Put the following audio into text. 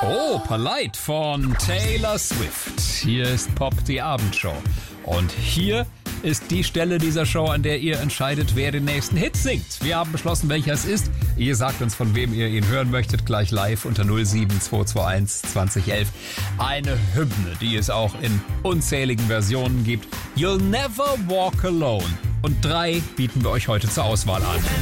Oh, Polite von Taylor Swift. Hier ist Pop, die Abendshow. Und hier ist die Stelle dieser Show, an der ihr entscheidet, wer den nächsten Hit singt. Wir haben beschlossen, welcher es ist. Ihr sagt uns, von wem ihr ihn hören möchtet, gleich live unter 07221 2011. Eine Hymne, die es auch in unzähligen Versionen gibt. You'll Never Walk Alone. Und 3 bieten wir euch heute zur Auswahl an.